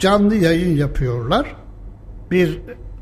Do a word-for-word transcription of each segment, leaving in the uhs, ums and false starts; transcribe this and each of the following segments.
canlı yayın yapıyorlar. Bir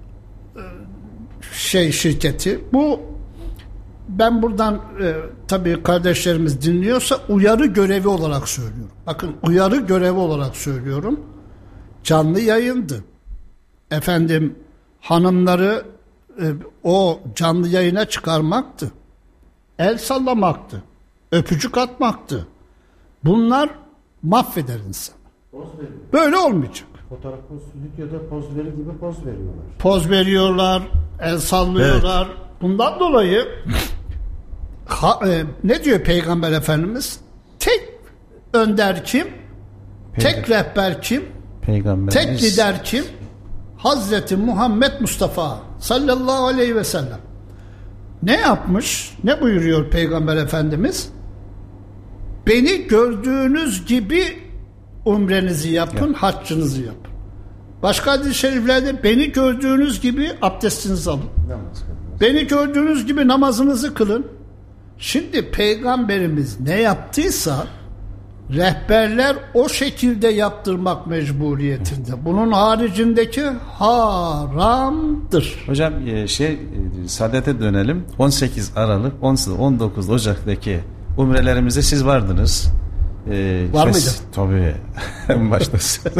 şey şirketi. Bu ben buradan e, tabii kardeşlerimiz dinliyorsa uyarı görevi olarak söylüyorum. Bakın uyarı görevi olarak söylüyorum. Canlı yayındı. Efendim hanımları e, o canlı yayına çıkarmaktı. El sallamaktı. Öpücük atmaktı. Bunlar mahveder insanı. Böyle olmayacak. Fotoğrafı stüdyoda poz verir gibi poz veriyorlar. Poz veriyorlar, el sallıyorlar. Evet. Bundan dolayı ha, e, ne diyor Peygamber Efendimiz? Tek önder kim? Peygamber. Tek rehber kim? Peygamber. Tek lider kim? Hazreti Muhammed Mustafa sallallahu aleyhi ve sellem. Ne yapmış? Ne buyuruyor Peygamber Efendimiz? Beni gördüğünüz gibi umrenizi yapın, Yap. haccınızı yapın. Başka hadis-i şeriflerde beni gördüğünüz gibi abdestinizi alın. Namaz beni gördüğünüz gibi namazınızı kılın. Şimdi Peygamberimiz ne yaptıysa rehberler o şekilde yaptırmak mecburiyetinde. Bunun haricindeki haramdır. Hocam şey saadete dönelim. on sekiz Aralık on dokuz Ocak'taki umrelerimizde siz vardınız. Ee, Var mıydı? Tabii. En başta.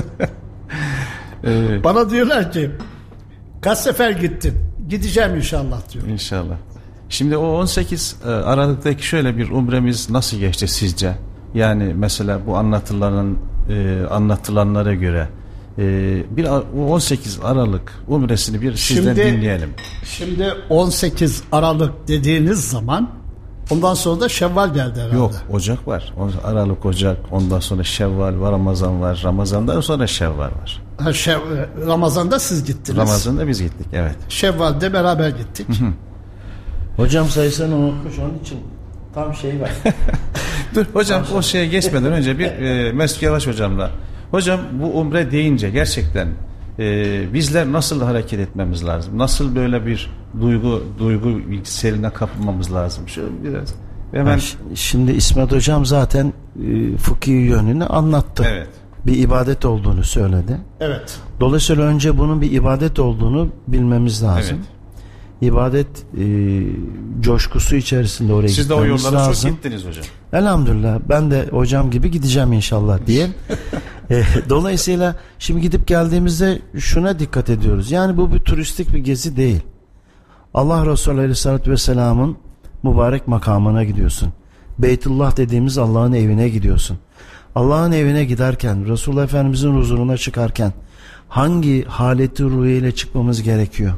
ee, Bana diyorlar ki kaç sefer gittin? Gideceğim inşallah diyor. İnşallah. Şimdi o on sekiz Aralık'taki şöyle bir umremiz nasıl geçti sizce? Yani mesela bu anlatılan e, anlatılanlara göre e, bir on sekiz Aralık umresini bir sizden şimdi, dinleyelim. Şimdi on sekiz Aralık dediğiniz zaman ondan sonra da Şevval geldi herhalde. Yok, Ocak var. Aralık, Ocak, ondan sonra Şevval var, Ramazan var. Ramazan'dan sonra Şevval var. Ha, Şev, Ramazan'da siz gittiniz. Ramazan'da biz gittik, evet. Şevval'de beraber gittik. Hı hı. Hocam sayısını unutmuş, onun için tam şey var. Dur hocam, o şeye geçmeden önce bir e, Mesut Yavaş hocamla. Hocam bu umre deyince gerçekten e, bizler nasıl hareket etmemiz lazım? Nasıl böyle bir duygu duygu seline kapılmamız lazım? Şöyle biraz. Hemen... Şimdi İsmet hocam zaten e, fıkhi yönünü anlattı. Evet. Bir ibadet olduğunu söyledi. Evet. Dolayısıyla önce bunun bir ibadet olduğunu bilmemiz lazım. Evet. İbadet e, coşkusu içerisinde oraya Siz gitmemiz lazım. Siz de o yollara çok gittiniz hocam. Elhamdülillah. Ben de hocam gibi gideceğim inşallah diye. e, dolayısıyla şimdi gidip geldiğimizde şuna dikkat ediyoruz. Yani bu bir turistik bir gezi değil. Allah Resulü Aleyhisselatü Vesselam'ın mübarek makamına gidiyorsun. Beytullah dediğimiz Allah'ın evine gidiyorsun. Allah'ın evine giderken, Resulullah Efendimizin huzuruna çıkarken hangi haleti ruhiyle çıkmamız gerekiyor?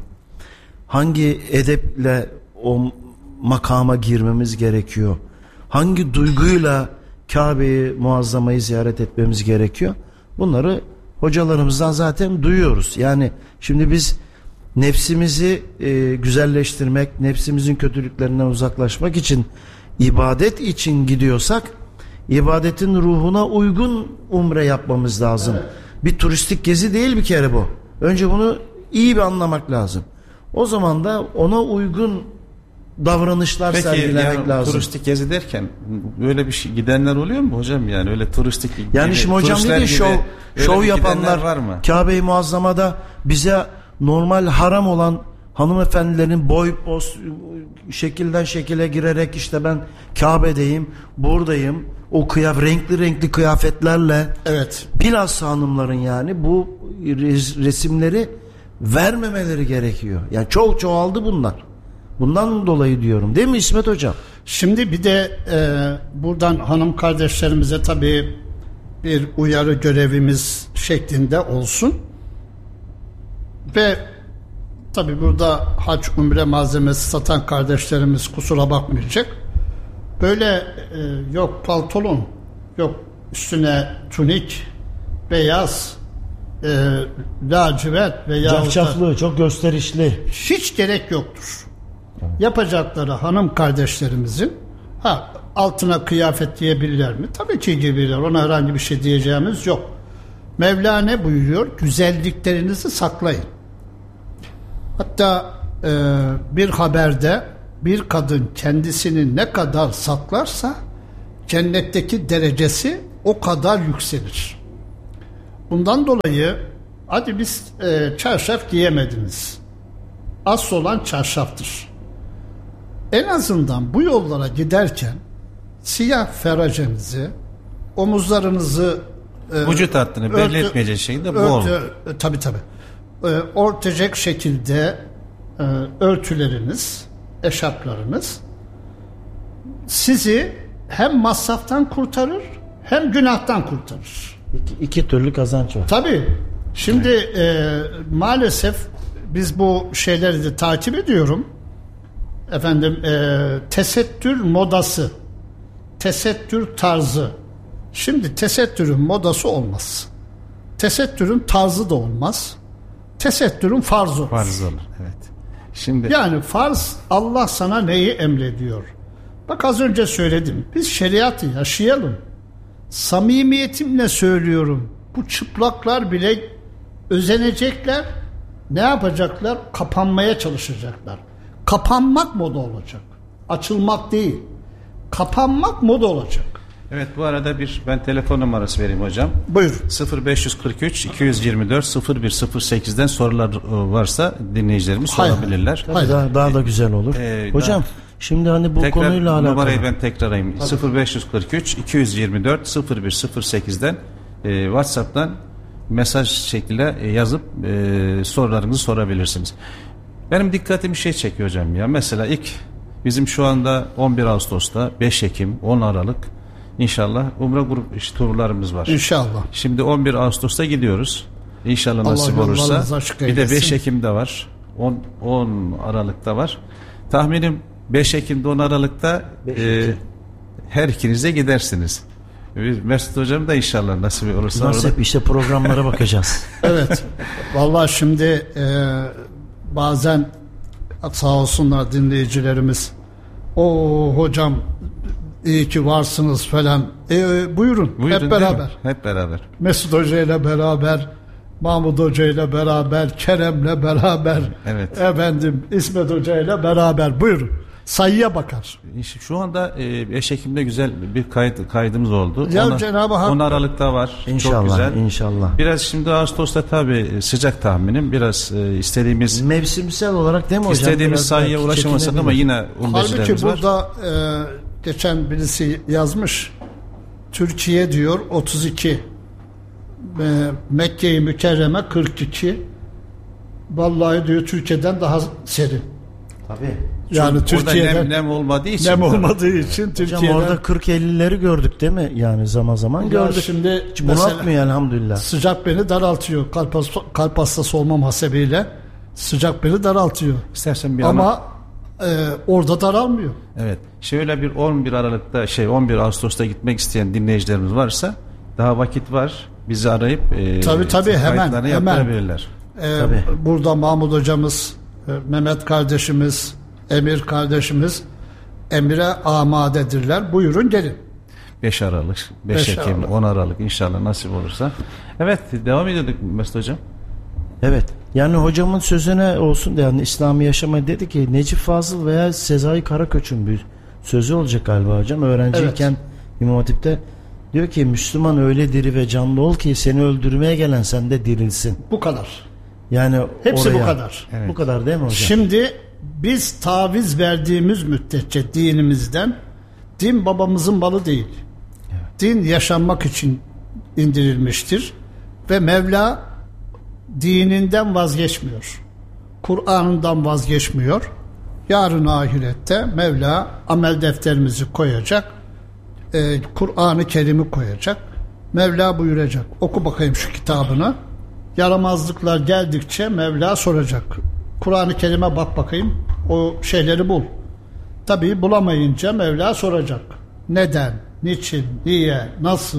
Hangi edeple o makama girmemiz gerekiyor? Hangi duyguyla Kabe'yi Muazzama'yı ziyaret etmemiz gerekiyor? Bunları hocalarımızdan zaten duyuyoruz. Yani şimdi biz nefsimizi e, güzelleştirmek, nefsimizin kötülüklerinden uzaklaşmak için, ibadet için gidiyorsak, ibadetin ruhuna uygun umre yapmamız lazım. Evet. Bir turistik gezi değil bir kere bu. Önce bunu iyi bir anlamak lazım. O zaman da ona uygun davranışlar Peki, sergilemek yani, lazım. Turistik gezi derken böyle bir şey gidenler oluyor mu hocam? Yani öyle turistik yani gibi, şimdi hocam dedi şov şov yapanlar var mı? Kabe-i Muazzama'da bize normal haram olan hanımefendilerin boy poz şekilden şekile girerek işte ben Kabe'deyim, buradayım. O kıyaf renkli renkli kıyafetlerle. Evet. Bilhassa hanımların yani bu resimleri vermemeleri gerekiyor. Yani çok çoğaldı bunlar. Bundan dolayı diyorum. Değil mi İsmet hocam? Şimdi bir de e, buradan hanım kardeşlerimize tabii bir uyarı görevimiz şeklinde olsun. Ve tabii burada hac umre malzemesi satan kardeşlerimiz kusura bakmayacak. Böyle e, yok paltolon, yok üstüne tunik, beyaz, e, lacivert veya cafcaflı, çok gösterişli. Hiç gerek yoktur. Evet. Yapacakları hanım kardeşlerimizin ha altına kıyafet diyebilirler mi? Tabii ki giyebilirler. Ona herhangi bir şey diyeceğimiz yok. Mevla ne buyuruyor? Güzelliklerinizi saklayın. Hatta e, bir haberde bir kadın kendisini ne kadar saklarsa cennetteki derecesi o kadar yükselir. Bundan dolayı Hadi biz e, çarşaf giyemediniz. Asıl olan çarşaftır. En azından bu yollara giderken siyah feracenizi, omuzlarınızı e, vücut hattını örtü, belli etmeyecek şekilde bol. E, tabii tabii. E, örtecek şekilde e, örtüleriniz, eşarplarınız sizi hem masraftan kurtarır hem günahtan kurtarır. İki, iki türlü kazanç var. Tabii. Şimdi e, maalesef biz bu şeyleri de takip ediyorum. Efendim e, tesettür modası, tesettür tarzı. Şimdi tesettürün modası olmaz. Tesettürün tarzı da olmaz. Tesettürün farzı olur. Farz olur. Evet. Şimdi yani farz, Allah sana neyi emrediyor? Bak az önce söyledim. Biz şeriatı yaşayalım. Samimiyetimle söylüyorum. Bu çıplaklar bile özenecekler. Ne yapacaklar? Kapanmaya çalışacaklar. Kapanmak moda olacak. Açılmak değil. Kapanmak moda olacak. Evet, bu arada bir ben telefon numarası vereyim hocam. Buyur. sıfır beş kırk üç iki yüz yirmi dört sıfır bir sıfır sekizden sorular varsa dinleyicilerimiz sorabilirler. Hayır. Daha, daha da güzel olur. Ee, hocam daha, şimdi hani bu tekrar, konuyla alakalı. Numarayı ben tekrar arayayım. sıfır beş kırk üç iki yüz yirmi dört sıfır bir sıfır sekizden e, WhatsApp'tan mesaj şekliyle yazıp e, sorularınızı sorabilirsiniz. Benim dikkatimi şey çekiyor hocam ya. Mesela ilk bizim şu anda on bir Ağustos'ta beş Ekim on Aralık İnşallah Umre grup turlarımız var. İnşallah. Şimdi on bir Ağustos'ta gidiyoruz. İnşallah nasip olursa. Bir de beş Ekim'de var. on Aralık'ta var. Tahminim beş Ekim'de on Aralık'ta e, her ikinize gidersiniz. Mesut hocam da inşallah nasip olursa. Nasip orada... işte programlara bakacağız. Evet. Vallahi şimdi e, bazen sağ olsunlar dinleyicilerimiz. O hocam İyi ki varsınız falan. E, buyurun, buyurun hep beraber. Hep beraber. Mesut Hoca ile beraber, Mahmut Hoca ile beraber, Kerem'le beraber, evet. Efendim İsmet Hoca ile beraber. Buyurun. Sayıya bakar. Şu anda beş Ekim'de güzel bir kayıt, kaydımız oldu. Ya ona, Cenab-ı Hak. on Aralık'ta var. İnşallah, çok güzel. İnşallah. Biraz şimdi Ağustos'ta tabii sıcak tahminim. Biraz istediğimiz mevsimsel olarak değil mi hocam? İstediğimiz sayıya ulaşamasak ama yine umrecilerimiz var. Halbuki burada e, geçen birisi yazmış, Türkiye diyor otuz iki, Mekke-i Mükerreme kırk iki. Vallahi diyor Türkiye'den daha serin. Tabii. Yani çünkü Türkiye'de nem, nem olmadığı için. Nem olmadığı için Türkiye'de. Hocam orada kırk ellileri gördük değil mi? Yani zaman zaman ya gördük. Şimdi hiç bunaltmıyor elhamdülillah. Sıcak beni daraltıyor. Kalp, kalp hastası olmam hasebiyle sıcak beni daraltıyor. İstersen bir ama ana... Ee, orada daralmıyor. Evet. Şöyle bir on bir Aralık'ta şey on bir Ağustos'ta gitmek isteyen dinleyicilerimiz varsa daha vakit var. Bizi arayıp e, tabii tabii hemen hemen. Ee, tabii. Burada Mahmut hocamız, Mehmet kardeşimiz, Emir kardeşimiz emire amadedirler. Buyurun gelin. beş Aralık, beş Ekim, Aralık. on Aralık inşallah nasip olursa. Evet, devam ediyorduk Mesut hocam. Evet. Yani hocamın sözüne olsun da yani İslami yaşama dedi ki Necip Fazıl veya Sezai Karakoç'un bir sözü olacak galiba hocam. Öğrenciyken evet. İmam Hatip'te diyor ki Müslüman öyle diri ve canlı ol ki seni öldürmeye gelen sende dirilsin. Bu kadar. Yani hepsi oraya, bu kadar. Evet. Bu kadar değil mi hocam? Şimdi biz taviz verdiğimiz müddetçe dinimizden, din babamızın malı değil. Evet. Din yaşanmak için indirilmiştir ve Mevla dininden vazgeçmiyor. Kur'an'ından vazgeçmiyor. Yarın ahirette Mevla amel defterimizi koyacak. E, Kur'an-ı Kerim'i koyacak. Mevla buyuracak. Oku bakayım şu kitabını. Yaramazlıklar geldikçe Mevla soracak. Kur'an-ı Kerim'e bak bakayım. O şeyleri bul. Tabii bulamayınca Mevla soracak. Neden? Niçin? Niye? Nasıl?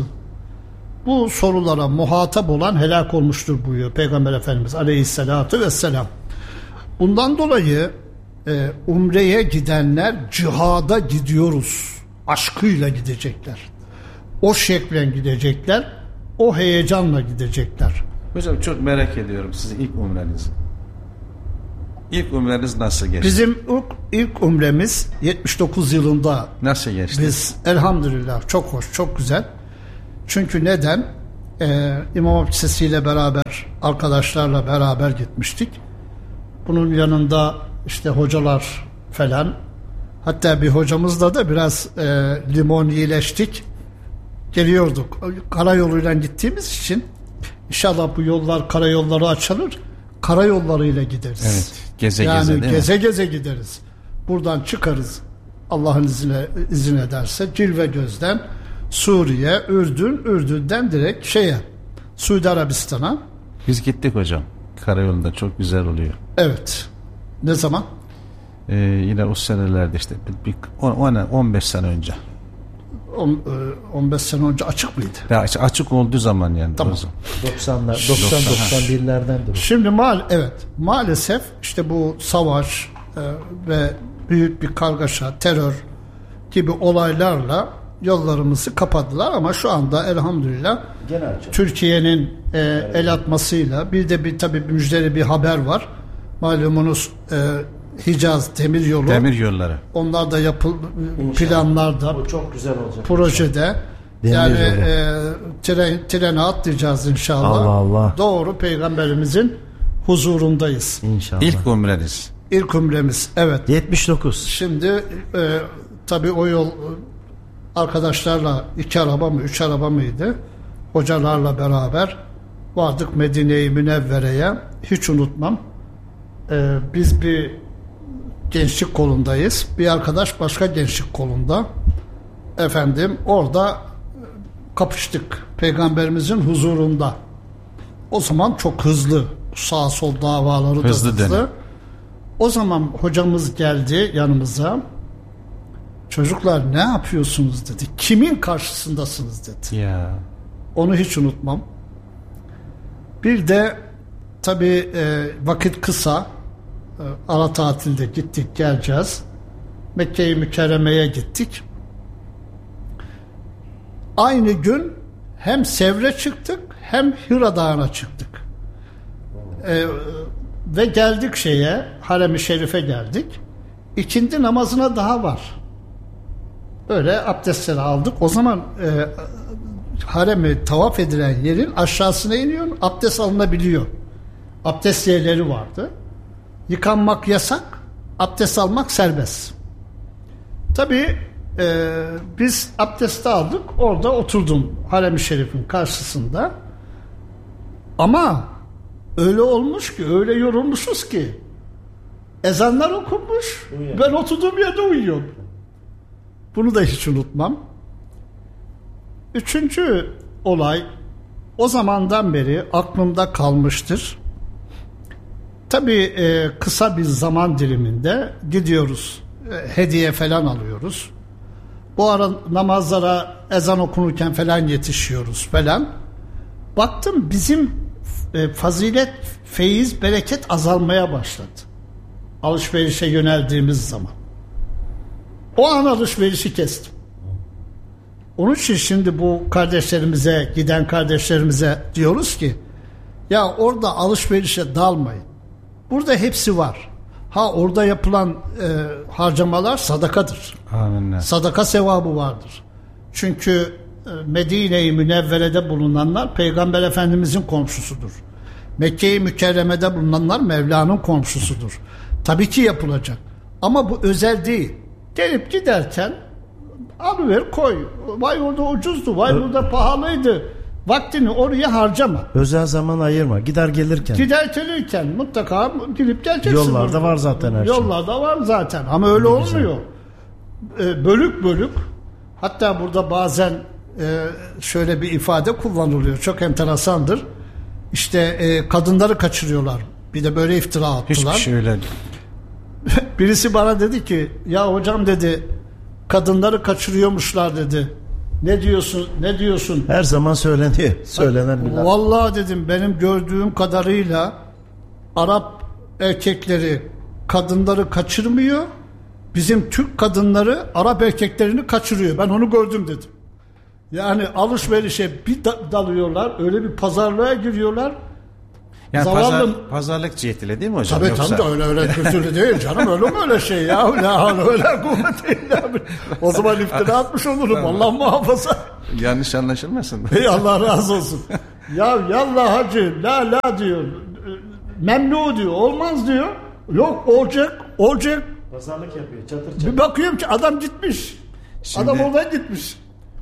Bu sorulara muhatap olan helak olmuştur buyuruyor Peygamber Efendimiz Aleyhisselatü Vesselam. Bundan dolayı e, umreye gidenler cihada gidiyoruz aşkıyla gidecekler. O şeklen gidecekler. O heyecanla gidecekler. Hocam çok merak ediyorum sizin ilk umrenizi. İlk umreniz nasıl geçti? Bizim ilk, ilk umremiz yetmiş dokuz yılında. Nasıl geçti? Biz elhamdülillah çok hoş, çok güzel. Çünkü neden? Ee, İmam Hatip Lisesi ile beraber, arkadaşlarla beraber gitmiştik. Bunun yanında işte hocalar falan, hatta bir hocamızla da biraz e, limon iyileştik. Geliyorduk. Karayoluyla gittiğimiz için inşallah bu yollar, karayolları açılır. Karayollarıyla gideriz. Evet. Geze yani geze değil geze mi? geze gideriz. Buradan çıkarız. Allah'ın izniyle izin ederse Cilvegöz'den Suriye, Ürdün, Ürdün'den direkt şeye, Suudi Arabistan'a. Biz gittik hocam. Karayolunda çok güzel oluyor. Evet. Ne zaman? Ee, yine o senelerde işte bir on beş sene önce. on beş sene önce açık mıydı? Ya açık olduğu zaman yani. Tamam. doksanlar, doksan doksan birlerdendir. Şimdi mal evet maalesef işte bu savaş e, ve büyük bir kargaşa, terör gibi olaylarla yollarımızı kapadılar ama şu anda elhamdülillah Türkiye'nin e, el atmasıyla bir de bir tabii müjdeli bir haber var. Malumunuz e, Hicaz demir yolu. Demir yolları. Onlar da yapıl planlarda. Bu çok güzel olacak. Projede. Demir yani yolu. e, tren, trene atlayacağız inşallah. Allah Allah. Doğru Peygamberimizin huzurundayız. İnşallah. İlk umreniz. İlk umremiz. Evet. yetmiş dokuz. Şimdi e, tabii o yol arkadaşlarla iki araba mı üç araba mıydı? Hocalarla beraber vardık Medine-i Münevvere'ye. Hiç unutmam. E, biz bir gençlik kolundayız. Bir arkadaş başka gençlik kolunda. Efendim orada kapıştık. Peygamberimizin huzurunda. O zaman çok hızlı. Sağ sol davaları da Hızlı hızlı. dönem. O zaman hocamız geldi yanımıza. Çocuklar ne yapıyorsunuz dedi. Kimin karşısındasınız dedi. Ya. Onu hiç unutmam. Bir de tabii e, vakit kısa. E, ara tatilde gittik geleceğiz. Mekke-i Mükerreme'ye gittik. Aynı gün hem Sevr'e çıktık hem Hira Dağı'na çıktık. E, ve geldik şeye, Harem-i Şerif'e geldik. İkindi namazına daha var. Böyle abdestleri aldık. O zaman e, haremi tavaf edilen yerin aşağısına iniyor, abdest alınabiliyor. Abdest yerleri vardı. Yıkanmak yasak, abdest almak serbest. Tabii e, biz abdesti aldık, orada oturdum Harem-i Şerif'in karşısında. Ama öyle olmuş ki, öyle yorulmuşuz ki ezanlar okunmuş, uyuyor. Ben oturduğum yerde uyuyorum. Bunu da hiç unutmam. Üçüncü olay o zamandan beri aklımda kalmıştır. Tabii e, kısa bir zaman diliminde gidiyoruz. E, hediye falan alıyoruz. Bu ara namazlara ezan okunurken falan yetişiyoruz falan. Baktım bizim e, fazilet, feyiz, bereket azalmaya başladı. Alışverişe yöneldiğimiz zaman. O an alışverişi kestim. Onun için şimdi bu kardeşlerimize, giden kardeşlerimize diyoruz ki ya orada alışverişe dalmayın. Burada hepsi var. Ha orada yapılan e, harcamalar sadakadır. Amenna. Sadaka sevabı vardır. Çünkü e, Medine-i Münevvere'de bulunanlar Peygamber Efendimizin komşusudur. Mekke-i Mükerreme'de bulunanlar Mevla'nın komşusudur. Tabii ki yapılacak. Ama bu özel değil. Gelip giderken alıver koy. Vay orada ucuzdu. Vay burada pahalıydı. Vaktini oraya harcama. Özel zaman ayırma. Gider gelirken. Gider gelirken mutlaka gidip geleceksin. Yollarda orada. var zaten her şey. Yollarda var zaten. Ama öyle olmuyor. Ee, bölük bölük. Hatta burada bazen e, şöyle bir ifade kullanılıyor. Çok enteresandır. İşte e, kadınları kaçırıyorlar. Bir de böyle iftira attılar. Hiçbir şey öyle. Birisi bana dedi ki ya hocam dedi kadınları kaçırıyormuşlar dedi. Ne diyorsun? Ne diyorsun? Her zaman söyleniyor. Söylenen bir laf. Vallahi dedim benim gördüğüm kadarıyla Arap erkekleri kadınları kaçırmıyor. Bizim Türk kadınları Arap erkeklerini kaçırıyor. Ben onu gördüm dedim. Yani alışverişe bir dalıyorlar. Öyle bir pazarlığa giriyorlar. Yani Zavallı... pazar, pazarlık cihetiyle değil mi hocam? Tabii Yoksa... tabii öyle öyle kötülü değil canım öyle mi öyle şey ya ne hal öyle kuvvet değil abi. O zaman iftira atmış olurum Allah muhafaza. Yanlış anlaşılmasın. Ey Allah razı olsun. Ya yallah hacı la la diyor. Memnu diyor. Olmaz diyor. Yok olacak olacak. Pazarlık yapıyor çatır çatır. Bir bakıyorum ki adam gitmiş. Şimdi, adam oradan gitmiş.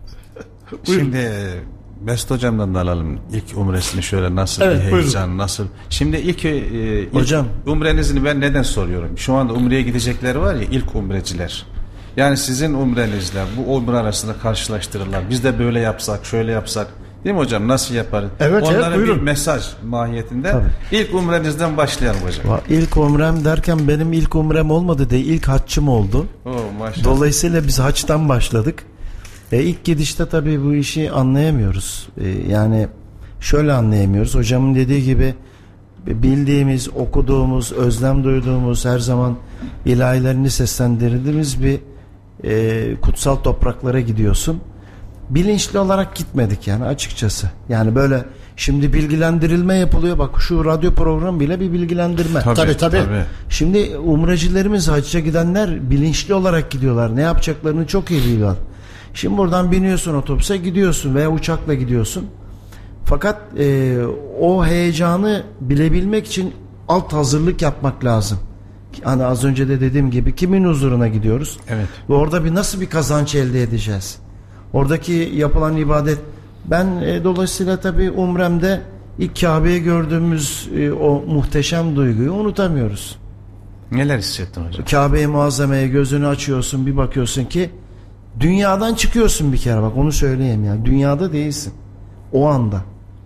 Şimdi Mesut hocamdan da alalım ilk umresini şöyle nasıl Evet, bir heyecan buyurun. nasıl. Şimdi ilk, e, ilk Hocam. umrenizini ben neden soruyorum? Şu anda umreye gidecekler var ya ilk umreciler. Yani sizin umrenizle bu umre arasında karşılaştırırlar. Biz de böyle yapsak şöyle yapsak. Değil mi hocam? Nasıl yaparız? Evet, Onlara evet, bir buyurun. mesaj mahiyetinde. Tabii. İlk umrenizden başlayalım hocam. İlk umrem derken benim ilk umrem olmadı değil, ilk haccım oldu. Oo, maşallah. Dolayısıyla biz haçtan başladık. E, ilk gidişte tabii bu işi anlayamıyoruz. E, yani şöyle anlayamıyoruz. Hocamın dediği gibi bildiğimiz, okuduğumuz, özlem duyduğumuz, her zaman ilahilerini seslendirdiğimiz bir e, kutsal topraklara gidiyorsun. Bilinçli olarak gitmedik yani açıkçası. Yani böyle şimdi bilgilendirilme yapılıyor. Bak şu radyo programı bile bir bilgilendirme. Tabii, Tabii, tabii. tabii. Şimdi umrecilerimiz, hacca gidenler bilinçli olarak gidiyorlar. Ne yapacaklarını çok iyi biliyorlar. Şimdi buradan biniyorsun otobüse gidiyorsun veya uçakla gidiyorsun. Fakat e, o heyecanı bilebilmek için alt hazırlık yapmak lazım. Hani az önce de dediğim gibi kimin huzuruna gidiyoruz? Evet. Ve orada bir nasıl bir kazanç elde edeceğiz? Oradaki yapılan ibadet. Ben e, dolayısıyla tabii umremde ilk Kabe'yi gördüğümüz e, o muhteşem duyguyu unutamıyoruz. Neler hissettin hocam? Kabe-i Muazzame'ye gözünü açıyorsun, bir bakıyorsun ki dünyadan çıkıyorsun bir kere, bak onu söyleyeyim ya. Dünyada değilsin. O anda.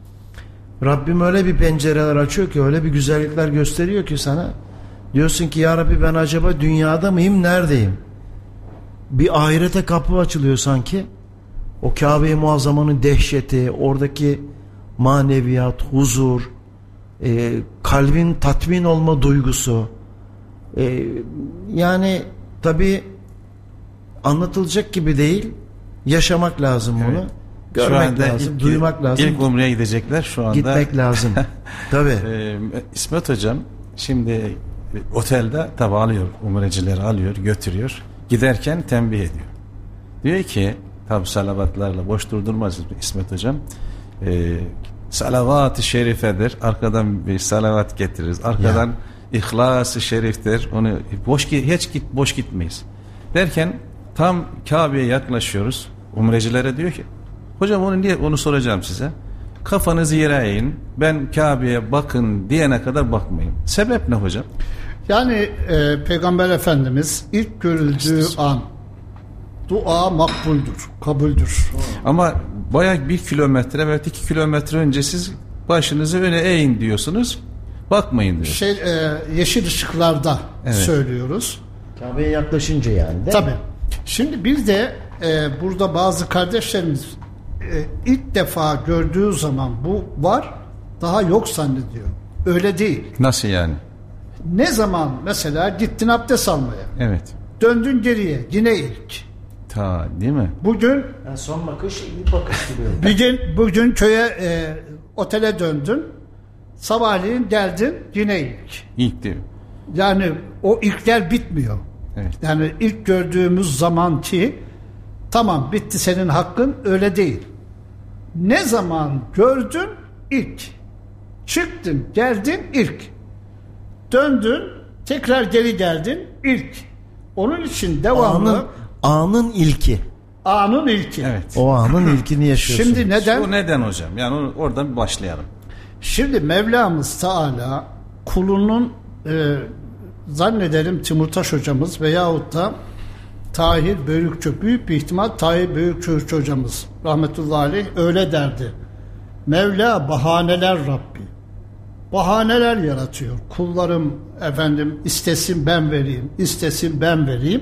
Rabbim öyle bir pencereler açıyor ki, öyle bir güzellikler gösteriyor ki sana. Diyorsun ki ya Rabbi ben acaba dünyada mıyım, neredeyim? Bir ahirete kapı açılıyor sanki. O Kabe-i Muazzama'nın dehşeti, oradaki maneviyat, huzur, e, kalbin tatmin olma duygusu. E, yani tabii anlatılacak gibi değil. Yaşamak lazım bunu. Evet. Görmek lazım, ilk, duymak lazım. İlk umreye gidecekler şu anda. Gitmek lazım. Tabii. Ee, İsmet hocam şimdi otelde tabi alıyor, umrecileri alıyor, götürüyor. Giderken tembih ediyor. Diyor ki tabi salavatlarla boş durdurmaz İsmet hocam. Ee, salavat-ı şerifedir. Arkadan bir salavat getiririz. Arkadan ya. İhlas-ı şeriftir. Onu boş hiç git boş gitmeyiz. Derken tam Kabe'ye yaklaşıyoruz. Umrecilere diyor ki hocam onu niye onu soracağım size. Kafanızı yere eğin. Ben Kabe'ye bakın diyene kadar bakmayın. Sebep ne hocam? Yani e, Peygamber Efendimiz ilk görüldüğü an dua makbuldür, kabuldür. Ama bayağı bir kilometre veya iki kilometre önce siz başınızı öne eğin diyorsunuz. Bakmayın diyor. Şey, e, yeşil ışıklarda evet. söylüyoruz. Kabe'ye yaklaşınca yani. Tabii. Şimdi bir de e, burada bazı kardeşlerimiz e, ilk defa gördüğü zaman bu var, daha yok zannediyor. Öyle değil. Nasıl yani? Ne zaman mesela gittin abdest almaya. Evet. Döndün geriye yine ilk. Ta değil mi? Bugün yani son bakış ilk bakış gibi. Bir gün bugün köye e, otele döndün. Sabahleyin geldin yine ilk. İlk değil mi? Yani o ilkler bitmiyor. Evet. Yani ilk gördüğümüz zaman ki tamam bitti senin hakkın, öyle değil. Ne zaman gördün ilk. Çıktın geldin ilk. Döndün tekrar geri geldin ilk. Onun için devamlı Anın, anın ilki. Anın ilki. Evet. O anın ilkini yaşıyorsun. Şimdi neden? O neden hocam? Yani onu, oradan bir başlayalım. Şimdi Mevlamız Teala kulunun e, zannederim Timurtaş hocamız veyahut da Tahir Bölükçü, büyük bir ihtimal Tahir Bölükçü hocamız rahmetullahi aleyh öyle derdi. Mevla bahaneler Rabbi. Bahaneler yaratıyor. Kullarım efendim istesin ben vereyim, istesin ben vereyim.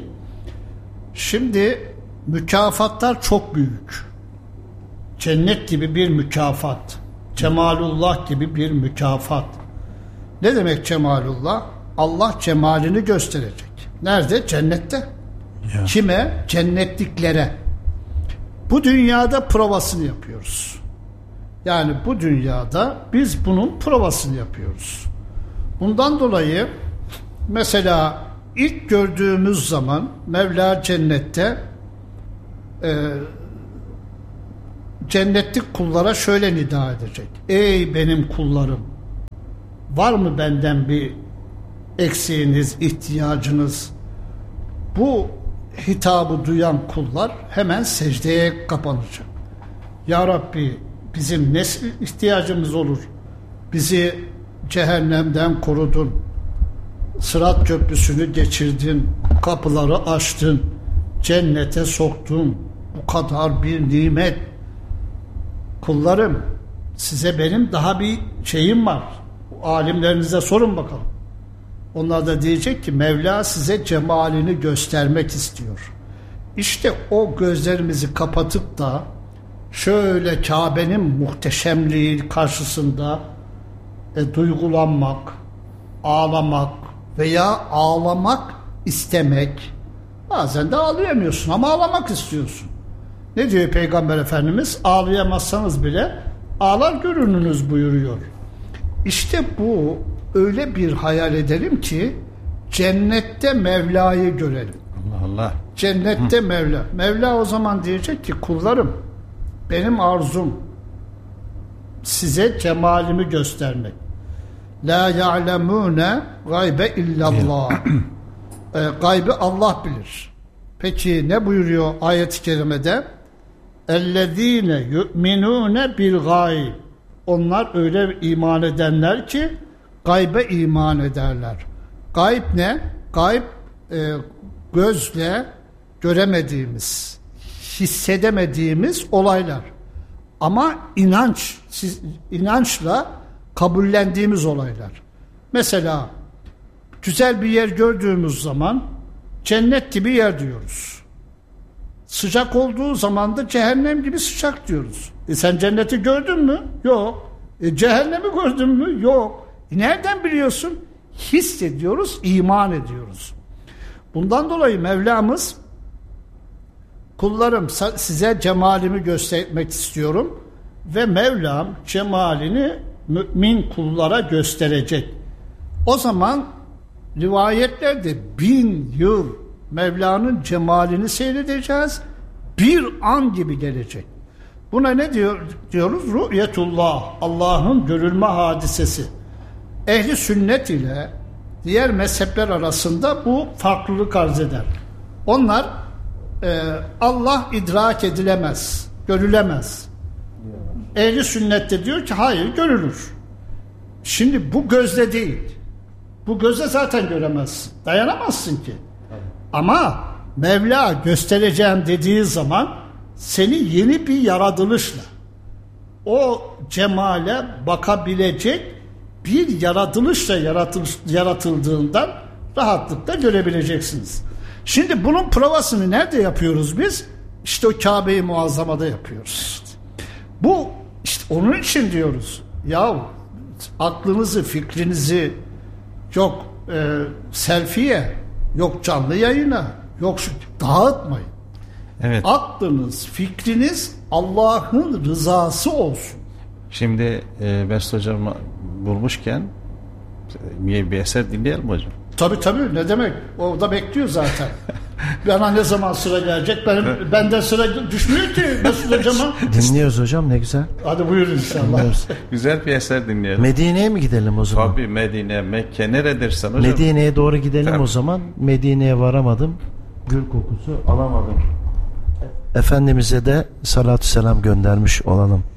Şimdi mükafatlar çok büyük. Cennet gibi bir mükafat. Cemalullah gibi bir mükafat. Ne demek cemalullah? Allah cemalini gösterecek. Nerede? Cennette. Ya. Kime? Cennetliklere. Bu dünyada provasını yapıyoruz. Yani bu dünyada biz bunun provasını yapıyoruz. Bundan dolayı mesela ilk gördüğümüz zaman Mevla cennette e, cennetlik kullara şöyle nida edecek: ey benim kullarım, var mı benden bir eksiğiniz, ihtiyacınız? Bu hitabı duyan kullar hemen secdeye kapanacak. Ya Rabbi, bizim ne ihtiyacımız olur? Bizi cehennemden korudun, Sırat köprüsünü geçirdin, kapıları açtın, cennete soktun, bu kadar bir nimet. Kullarım, size benim daha bir şeyim var. Alimlerinize sorun bakalım. Onlar da diyecek ki Mevla size cemalini göstermek istiyor. İşte o gözlerimizi kapatıp da şöyle Kabe'nin muhteşemliği karşısında e, duygulanmak, ağlamak veya ağlamak istemek. Bazen de ağlayamıyorsun ama ağlamak istiyorsun. Ne diyor Peygamber Efendimiz? Ağlayamazsanız bile ağlar görününüz buyuruyor. İşte bu, öyle bir hayal edelim ki cennette Mevla'yı görelim. Allah Allah. Cennette Hı. Mevla. Mevla o zaman diyecek ki kullarım, benim arzum size cemalimi göstermek. La ya'lemune gaybe illallah. e, gaybı Allah bilir. Peki ne buyuruyor ayet-i kerimede? Ellezine yu'minune bil gayb. Onlar öyle iman edenler ki gaybe iman ederler. Gayb ne? Gayb e, gözle göremediğimiz, hissedemediğimiz olaylar. Ama inanç, siz, inançla kabullendiğimiz olaylar. Mesela güzel bir yer gördüğümüz zaman cennet gibi yer diyoruz. Sıcak olduğu zaman da cehennem gibi sıcak diyoruz. E sen cenneti gördün mü? Yok. E cehennemi gördün mü? Yok. E nereden biliyorsun? Hissediyoruz, iman ediyoruz. Bundan dolayı Mevlamız, kullarım size cemalimi göstermek istiyorum ve Mevlam cemalini mümin kullara gösterecek. O zaman rivayetlerde bin yıl Mevla'nın cemalini seyredeceğiz. Bir an gibi gelecek. Buna ne diyor diyoruz? Rü'yetullah, Allah'ın görülme hadisesi. Ehli sünnet ile diğer mezhepler arasında bu farklılık arz eder. Onlar e, Allah idrak edilemez, görülemez. Ehli sünnette diyor ki hayır, görülür. Şimdi bu gözle değil. Bu gözle zaten göremezsin. Dayanamazsın ki. Ama Mevla göstereceğim dediği zaman seni yeni bir yaratılışla o cemale bakabilecek bir yaratılışla yaratılış, yaratıldığından rahatlıkla görebileceksiniz. Şimdi bunun provasını nerede yapıyoruz biz? İşte o Kabe-i Muazzama'da yapıyoruz. Bu işte onun için diyoruz. Ya aklınızı, fikrinizi yok e, selfie'ye, yok canlı yayına, yok şu, dağıtmayın. Evet. Aklınız, fikriniz Allah'ın rızası olsun. Şimdi e, Mesut Hocam bulmuşken bir, bir eser dinleyelim hocam. Tabii tabii, ne demek? O da bekliyor zaten. Bana ne zaman sıra gelecek? Benim, benden sıra düşmüyor ki Mesut Hocam'a. Dinliyoruz hocam, ne güzel. Hadi buyurun inşallah. Güzel bir eser dinleyelim. Medine'ye mi gidelim o zaman? Tabii Medine, Mekke, neredirsen hocam. Medine'ye doğru gidelim Tabii. O zaman. Medine'ye varamadım. Gül kokusu alamadım. Efendimiz'e de salatü selam göndermiş olalım.